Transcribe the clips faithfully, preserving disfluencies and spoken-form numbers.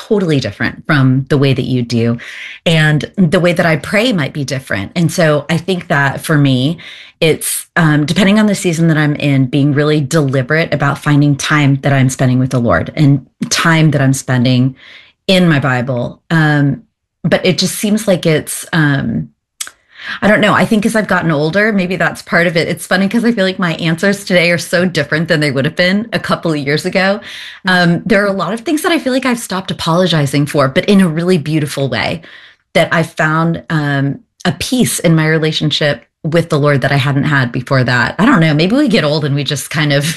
totally different from the way that you do. And the way that I pray might be different. And so I think that for me, it's um, depending on the season that I'm in, being really deliberate about finding time that I'm spending with the Lord and time that I'm spending in my Bible. Um, but it just seems like it's, um, I don't know. I think as I've gotten older, maybe that's part of it. It's funny because I feel like my answers today are so different than they would have been a couple of years ago. Um, there are a lot of things that I feel like I've stopped apologizing for, but in a really beautiful way, that I found um, a peace in my relationship with the Lord that I hadn't had before that. I don't know. Maybe we get old and we just kind of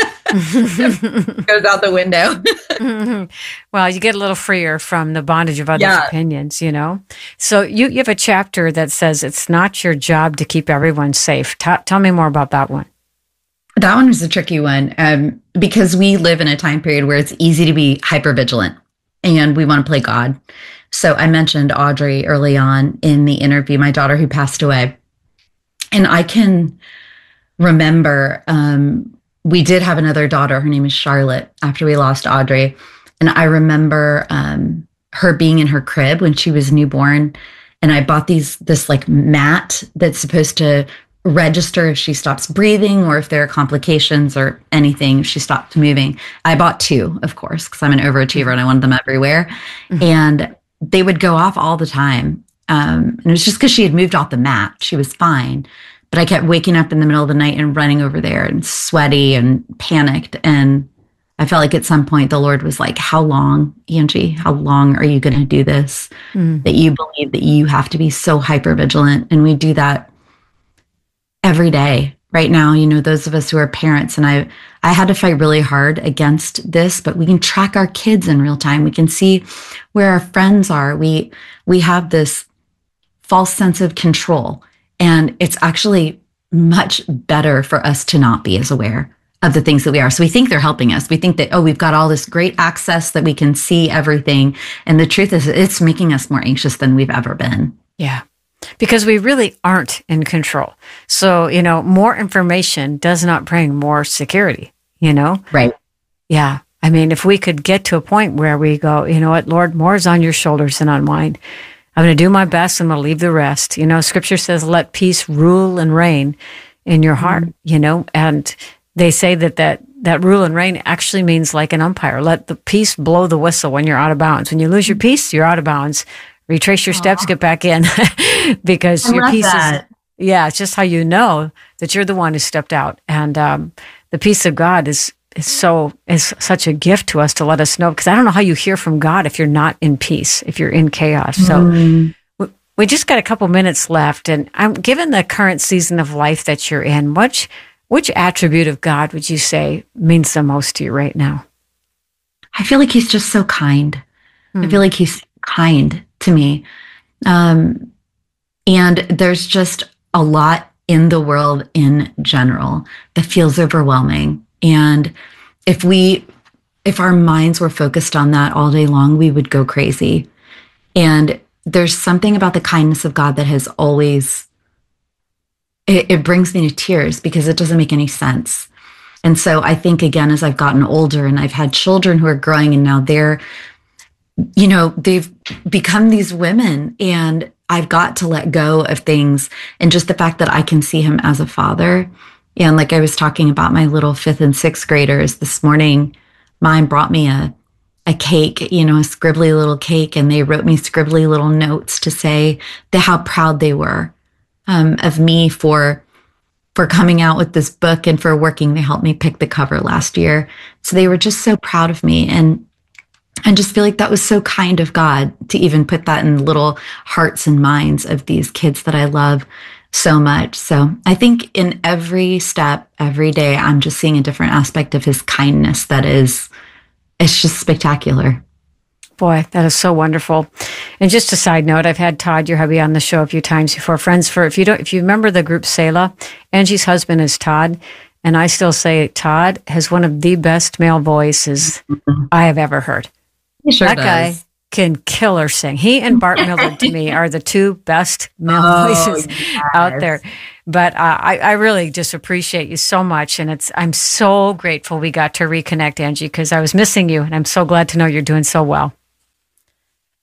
goes out the window. Mm-hmm. Well, you get a little freer from the bondage of others' Yeah. opinions, you know? So you, you have a chapter that says it's not your job to keep everyone safe. T- tell me more about that one. That one was a tricky one um, because we live in a time period where it's easy to be hypervigilant and we want to play God. So I mentioned Audrey early on in the interview, my daughter who passed away. And I can remember um, we did have another daughter. Her name is Charlotte after we lost Audrey. And I remember um, her being in her crib when she was newborn. And I bought these, this like mat that's supposed to register if she stops breathing or if there are complications or anything, if she stopped moving. I bought two, of course, because I'm an overachiever and I wanted them everywhere. Mm-hmm. And they would go off all the time. Um, and it was just because she had moved off the mat. She was fine. But I kept waking up in the middle of the night and running over there and sweaty and panicked. And I felt like at some point the Lord was like, how long, Angie, how long are you going to do this? Mm. That you believe that you have to be so hyper vigilant. And we do that every day right now. You know, those of us who are parents, and I, I had to fight really hard against this, but we can track our kids in real time. We can see where our friends are. We, we have this false sense of control. And it's actually much better for us to not be as aware of the things that we are. So we think they're helping us. We think that, oh, we've got all this great access that we can see everything. And the truth is, it's making us more anxious than we've ever been. Yeah, because we really aren't in control. So, you know, more information does not bring more security, you know? Right. Yeah. I mean, if we could get to a point where we go, you know what, Lord, more is on your shoulders than on mine. I'm going to do my best and I'm going to leave the rest. You know, scripture says, let peace rule and reign in your heart, mm-hmm. you know, and they say that, that that rule and reign actually means like an umpire. Let the peace blow the whistle when you're out of bounds. When you lose your peace, you're out of bounds. Retrace your steps, Aww. Get back in because I your peace that. is, yeah, it's just how you know that you're the one who stepped out. And um, the peace of God is is so is such a gift to us to let us know, because I don't know how you hear from God if you're not in peace, if you're in chaos. So mm. we, we just got a couple minutes left, and I'm given the current season of life that you're in, which which attribute of God would you say means the most to you right now? I feel like he's just so kind. Mm. I feel like he's kind to me. Um, and there's just a lot in the world in general that feels overwhelming. And if we, if our minds were focused on that all day long, we would go crazy. And there's something about the kindness of God that has always, it, it brings me to tears because it doesn't make any sense. And so I think, again, as I've gotten older and I've had children who are growing and now they're, you know, they've become these women, and I've got to let go of things. And just the fact that I can see him as a father. And like I was talking about my little fifth and sixth graders this morning, mine brought me a, a cake, you know, a scribbly little cake. And they wrote me scribbly little notes to say that how proud they were um, of me for, for coming out with this book and for working. They helped me pick the cover last year. So they were just so proud of me. And I just feel like that was so kind of God to even put that in little hearts and minds of these kids that I love so much. So I think in every step, every day, I'm just seeing a different aspect of his kindness that is, it's just spectacular. Boy, that is so wonderful. And just a side note, I've had Todd, your hubby, on the show a few times before. Friends, for if you don't, if you remember the group Selah, Angie's husband is Todd. And I still say Todd has one of the best male voices mm-hmm. I have ever heard. He sure that does. guy can kill or sing. He and Bart Miller, to me, are the two best male oh, voices yes. out there. But uh, I, I really just appreciate you so much. And it's I'm so grateful we got to reconnect, Angie, because I was missing you. And I'm so glad to know you're doing so well.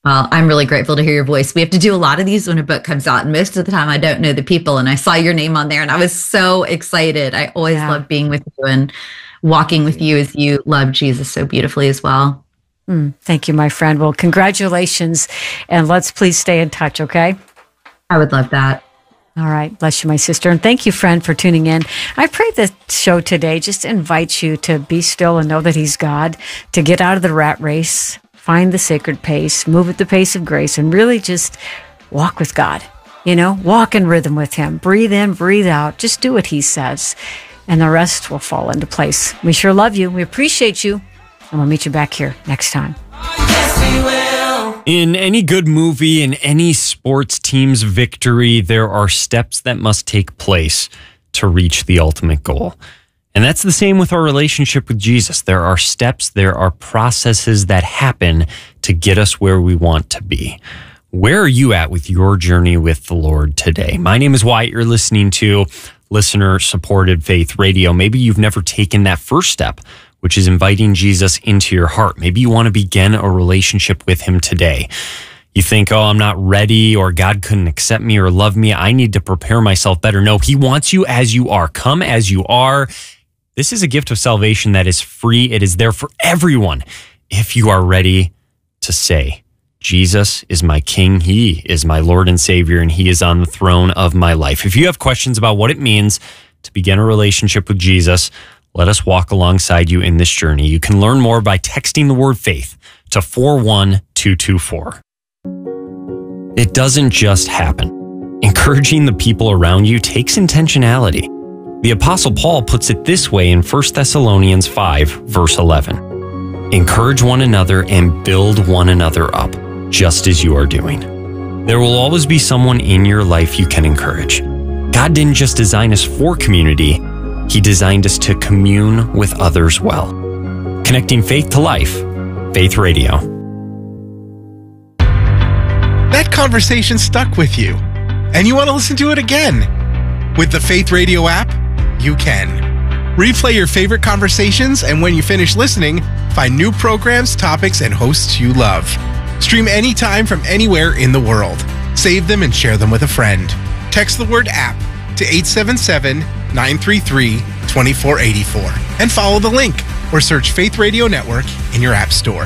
Well, I'm really grateful to hear your voice. We have to do a lot of these when a book comes out, and most of the time I don't know the people, and I saw your name on there and I was so excited. I always yeah. love being with you and walking with you as you love Jesus so beautifully as well. Mm, thank you, my friend. Well, congratulations, and let's please stay in touch, okay? I would love that. All right. Bless you, my sister. And thank you, friend, for tuning in. I pray the show today just invites you to be still and know that He's God, to get out of the rat race, find the sacred pace, move at the pace of grace, and really just walk with God. You know, walk in rhythm with Him. Breathe in, breathe out. Just do what He says, and the rest will fall into place. We sure love you. We appreciate you, and we'll meet you back here next time. Yes, we will. In any good movie, in any sports team's victory, there are steps that must take place to reach the ultimate goal. And that's the same with our relationship with Jesus. There are steps, there are processes that happen to get us where we want to be. Where are you at with your journey with the Lord today? My name is Wyatt. You're listening to listener-supported Faith Radio. Maybe you've never taken that first step, which is inviting Jesus into your heart. Maybe you want to begin a relationship with Him today. You think, oh, I'm not ready, or God couldn't accept me or love me. I need to prepare myself better. No, He wants you as you are. Come as you are. This is a gift of salvation that is free. It is there for everyone. If you are ready to say, Jesus is my King, He is my Lord and Savior, and He is on the throne of my life. If you have questions about what it means to begin a relationship with Jesus, let us walk alongside you in this journey. You can learn more by texting the word faith to four one two two four. It doesn't just happen. Encouraging the people around you takes intentionality. The Apostle Paul puts it this way in First Thessalonians five, verse eleven. Encourage one another and build one another up, just as you are doing. There will always be someone in your life you can encourage. God didn't just design us for community, He designed us to commune with others well. Connecting faith to life, Faith Radio. That conversation stuck with you, and you want to listen to it again. With the Faith Radio app, you can. Replay your favorite conversations, and when you finish listening, find new programs, topics, and hosts you love. Stream anytime from anywhere in the world. Save them and share them with a friend. Text the word app to eight seven seven, nine three three, two four eight four and follow the link or search Faith Radio Network in your app store.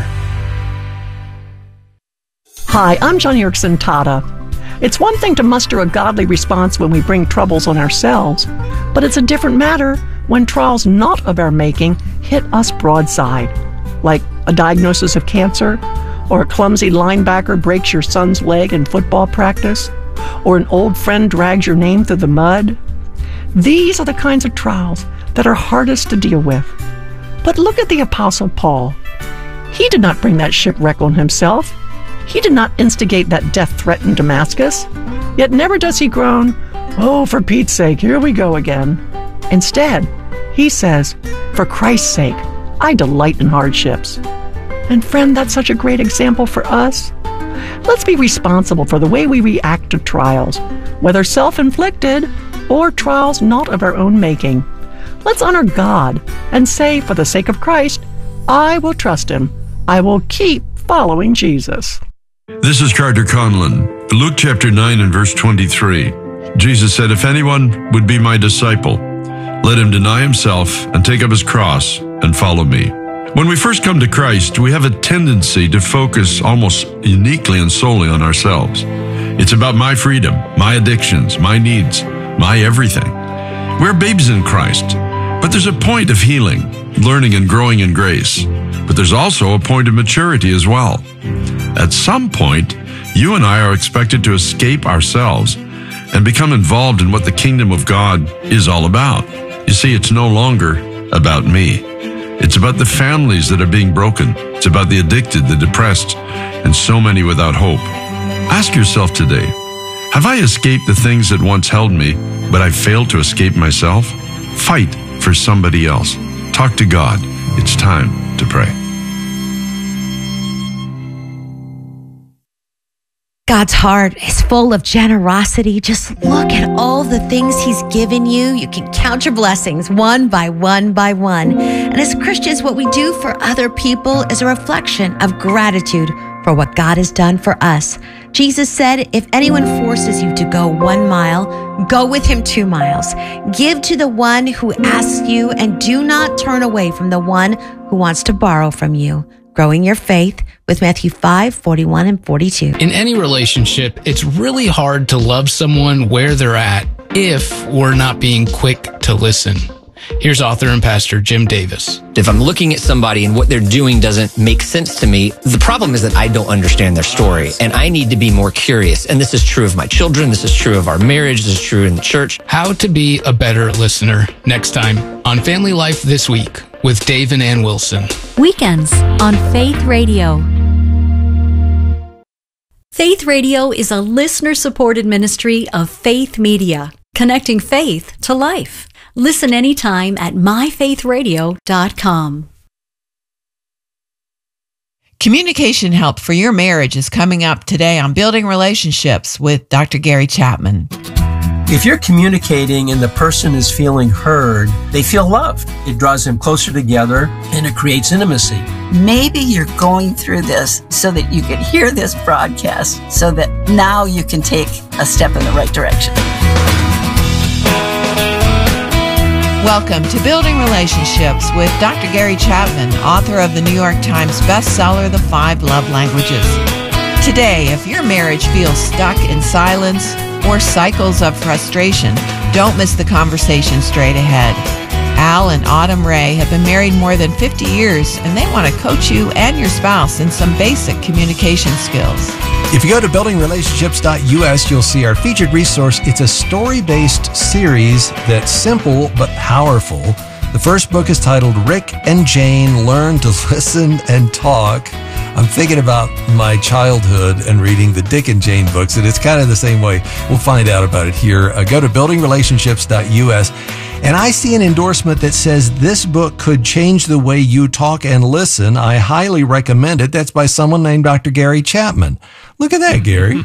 Hi, I'm Joni Eareckson Tada. It's one thing to muster a godly response when we bring troubles on ourselves, but it's a different matter when trials not of our making hit us broadside, like a diagnosis of cancer, or a clumsy linebacker breaks your son's leg in football practice, or an old friend drags your name through the mud. These are the kinds of trials that are hardest to deal with. But look at the Apostle Paul. He did not bring that shipwreck on himself. He did not instigate that death threat in Damascus. Yet never does he groan, "Oh, for Pete's sake, here we go again." Instead, he says, "For Christ's sake, I delight in hardships." And friend, that's such a great example for us. Let's be responsible for the way we react to trials, whether self-inflicted or trials not of our own making. Let's honor God and say, for the sake of Christ, I will trust Him. I will keep following Jesus. This is Carter Conlon. Luke chapter nine and verse twenty-three. Jesus said, "If anyone would be my disciple, let him deny himself and take up his cross and follow me." When we first come to Christ, we have a tendency to focus almost uniquely and solely on ourselves. It's about my freedom, my addictions, my needs, my everything. We're babes in Christ, but there's a point of healing, learning and growing in grace. But there's also a point of maturity as well. At some point, you and I are expected to escape ourselves and become involved in what the kingdom of God is all about. You see, it's no longer about me. It's about the families that are being broken. It's about the addicted, the depressed, and so many without hope. Ask yourself today, have I escaped the things that once held me, but I failed to escape myself? Fight for somebody else. Talk to God. It's time to pray. God's heart is full of generosity. Just look at all the things He's given you. You can count your blessings one by one by one. And as Christians, what we do for other people is a reflection of gratitude for what God has done for us. Jesus said, if anyone forces you to go one mile, go with him two miles. Give to the one who asks you, and do not turn away from the one who wants to borrow from you. Growing your faith with Matthew five, forty-one and forty-two. In any relationship, it's really hard to love someone where they're at if we're not being quick to listen. Here's author and pastor Jim Davis. If I'm looking at somebody and what they're doing doesn't make sense to me, the problem is that I don't understand their story, and I need to be more curious. And this is true of my children. This is true of our marriage. This is true in the church. How to be a better listener. Next time on Family Life This Week with Dave and Ann Wilson. Weekends on Faith Radio. Faith Radio is a listener-supported ministry of Faith Media, connecting faith to life. Listen anytime at my faith radio dot com. Communication help for your marriage is coming up today on Building Relationships with Doctor Gary Chapman. If you're communicating and the person is feeling heard, they feel loved. It draws them closer together and it creates intimacy. Maybe you're going through this so that you can hear this broadcast so that now you can take a step in the right direction. Welcome to Building Relationships with Doctor Gary Chapman, author of the New York Times bestseller, The Five Love Languages. Today, if your marriage feels stuck in silence or cycles of frustration, don't miss the conversation straight ahead. Al and Autumn Ray have been married more than fifty years, and they want to coach you and your spouse in some basic communication skills. If you go to building relationships dot U S, you'll see our featured resource. It's a story-based series that's simple but powerful. The first book is titled Rick and Jane Learn to Listen and Talk. I'm thinking about my childhood and reading the Dick and Jane books, and it's kind of the same way. We'll find out about it here. Uh, go to building relationships dot U S. And I see an endorsement that says this book could change the way you talk and listen. I highly recommend it. That's by someone named Doctor Gary Chapman. Look at that, Gary.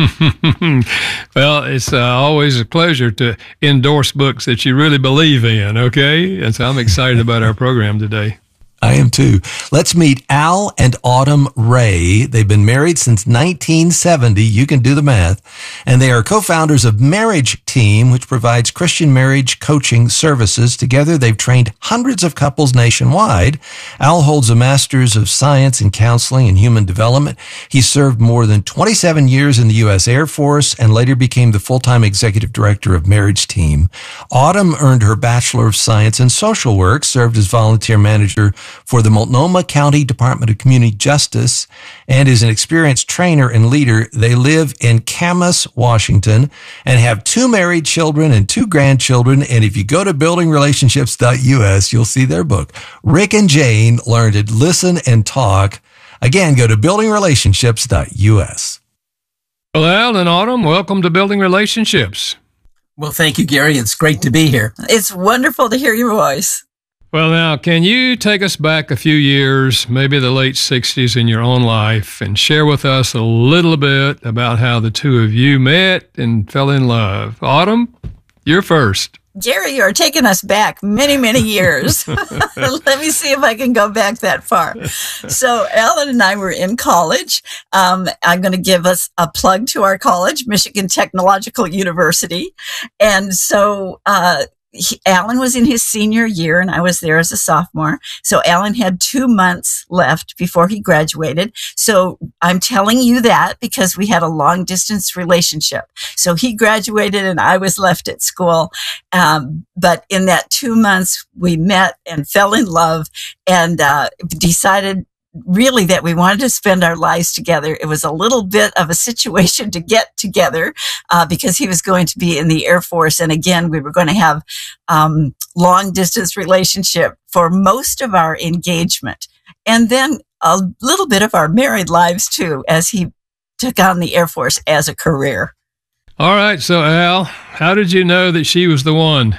Well, it's uh, always a pleasure to endorse books that you really believe in, okay? And so I'm excited about our program today. I am too. Let's meet Al and Autumn Ray. They've been married since nineteen seventy. You can do the math. And they are co-founders of Marriage Team, which provides Christian marriage coaching services. Together, they've trained hundreds of couples nationwide. Al holds a master's of science in counseling and human development. He served more than twenty-seven years in the U S Air Force and later became the full-time executive director of Marriage Team. Autumn earned her Bachelor of Science in Social Work, served as volunteer manager for the Multnomah County Department of Community Justice, and is an experienced trainer and leader. They live in Camas, Washington, and have two married children and two grandchildren. And if you go to building relationships dot U S, you'll see their book, Rick and Jane Learn to Listen and Talk. Again, go to building relationships dot U S. Well, Al and Autumn, welcome to Building Relationships. Well, thank you, Gary. It's great to be here. It's wonderful to hear your voice. Well, now, can you take us back a few years, maybe the late sixties in your own life, and share with us a little bit about how the two of you met and fell in love? Autumn, you're first. Gary, you're taking us back many, many years. Let me see if I can go back that far. So Alan and I were in college. Um, I'm going to give us a plug to our college, Michigan Technological University. And so, uh, He, Alan was in his senior year and I was there as a sophomore. So Alan had two months left before he graduated. So I'm telling you that because we had a long distance relationship. So he graduated and I was left at school. Um, but in that two months we met and fell in love and, uh, decided really that we wanted to spend our lives together. It was a little bit of a situation to get together, uh, because he was going to be in the Air Force. And again, we were going to have, um, long distance relationship for most of our engagement. And then a little bit of our married lives too, as he took on the Air Force as a career. All right. So Al, how did you know that she was the one?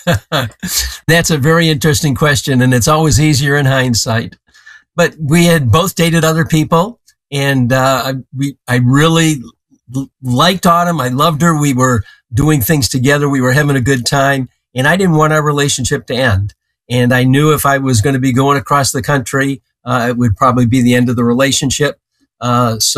That's a very interesting question. And it's always easier in hindsight. But we had both dated other people, and uh, we I really liked Autumn. I loved her. We were doing things together. We were having a good time, and I didn't want our relationship to end. And I knew if I was going to be going across the country, uh, it would probably be the end of the relationship. Uh, so